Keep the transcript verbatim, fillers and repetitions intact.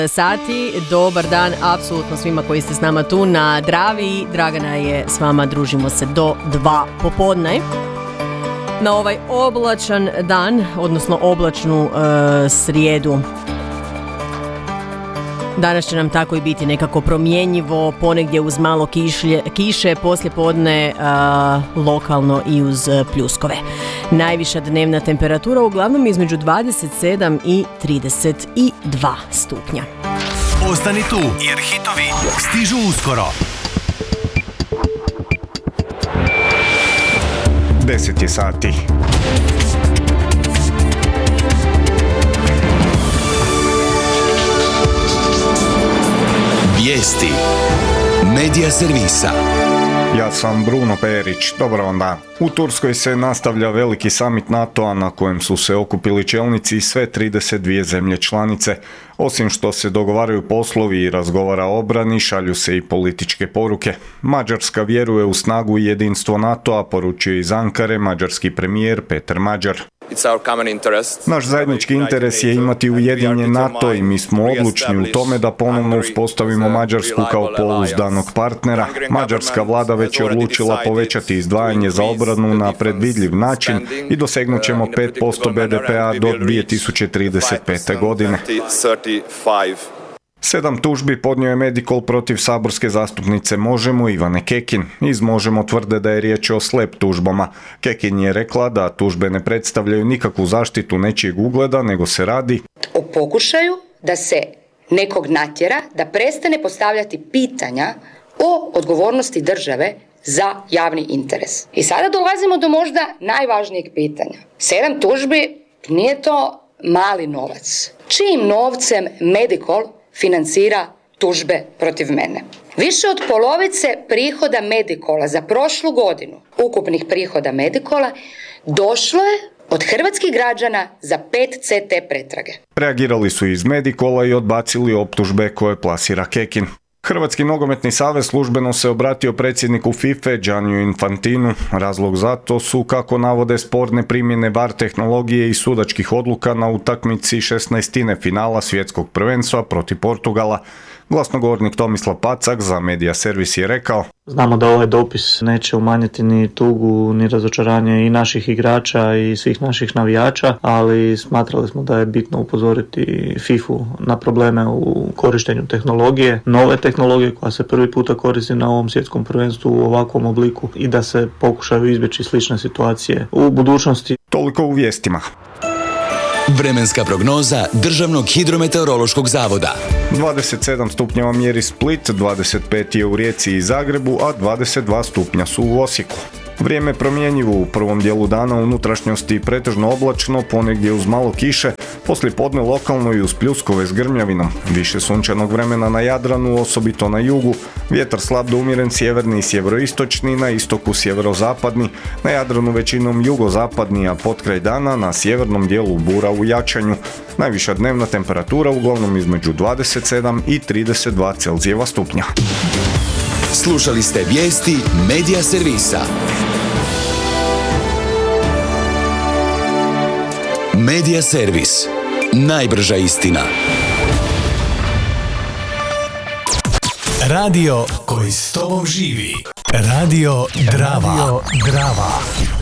Sati, dobar dan apsolutno svima koji ste s nama tu na Dravi. Dragana je s vama, družimo se do dva popodne. Na ovaj oblačan dan, odnosno oblačnu e, srijedu. Danas će nam tako i biti nekako promjenjivo, ponegdje uz malo kišlje, kiše, poslijepodne uh, lokalno i uz pljuskove. Najviša dnevna temperatura uglavnom između dvadeset sedam i trideset dva stupnja. Ostani tu, jer hitovi stižu uskoro. deset je sati. Vijesti Medija servisa. Ja sam Bruno Perić, dobar vam dan. U Turskoj se nastavlja veliki samit NATO-a na kojem su se okupili čelnici iz sve trideset dvije zemlje članice. Osim što se dogovaraju poslovi i razgovara o obrani, šalju se i političke poruke. Mađarska vjeruje u snagu i jedinstvo NATO-a, poručuje iz Ankare mađarski premijer Peter Mađar. Naš zajednički interes je imati ujedinjen NATO i mi smo odlučni u tome da ponovno uspostavimo Mađarsku kao pouzdanog partnera. Mađarska vlada već je odlučila povećati izdvajanje za obranu na predvidljiv način i dosegnut ćemo pet posto be de pea do dvije tisuće trideset pete. godine. Sedam tužbi podnio je Medikol protiv saborske zastupnice Možemo Ivane Kekin. Iz Možemo tvrde da je riječ o slep tužbama. Kekin je rekla da tužbe ne predstavljaju nikakvu zaštitu nečijeg ugleda, nego se radi o pokušaju da se nekog natjera da prestane postavljati pitanja o odgovornosti države za javni interes. I sada dolazimo do možda najvažnijeg pitanja. Sedam tužbi, nije to mali novac. Čijim novcem Medikol financira tužbe protiv mene? Više od polovice prihoda Medikola za prošlu godinu, ukupnih prihoda Medikola, došlo je od hrvatskih građana za pet ce te pretrage. Reagirali su iz Medikola i odbacili optužbe koje plasira Kekin. Hrvatski nogometni savez službeno se obratio predsjedniku FIFA Gianniju Infantinu. Razlog za to su, kako navode, sporne primjene V A R tehnologije i sudačkih odluka na utakmici šesnaestine finala svjetskog prvenstva protiv Portugala. Glasnogovornik Tomislav Pacak za Medija servis je rekao: Znamo da ovaj dopis neće umanjiti ni tugu, ni razočaranje i naših igrača i svih naših navijača, ali smatrali smo da je bitno upozoriti fifu na probleme u korištenju tehnologije, nove tehnologije koja se prvi puta koristi na ovom svjetskom prvenstvu u ovakvom obliku i da se pokušaju izbjeći slične situacije u budućnosti. Toliko u vijestima. Vremenska prognoza Državnog hidrometeorološkog zavoda. dvadeset sedam stupnjeva mjeri Split, dvadeset pet je u Rijeci i Zagrebu, a dvadeset dva stupnja su u Osijeku. Vrijeme promjenjivo u prvom dijelu dana, u unutrašnjosti pretežno oblačno, ponegdje uz malo kiše, poslije podne lokalno i uz pljuskove s grmljavinom. Više sunčanog vremena na Jadranu, osobito na jugu, vjetar slab do umjeren sjeverni i sjeveroistočni, na istoku sjeverozapadni, na Jadranu većinom jugozapadni, a potkraj dana na sjevernom dijelu bura u jačanju. Najviša dnevna temperatura uglavnom između dvadeset sedam i trideset dva Celzijeva stupnja. Slušali ste vijesti Medija servisa. Medija servis. Najbrža istina. Radio koji s tobom živi. Radio Drava. Radio Drava.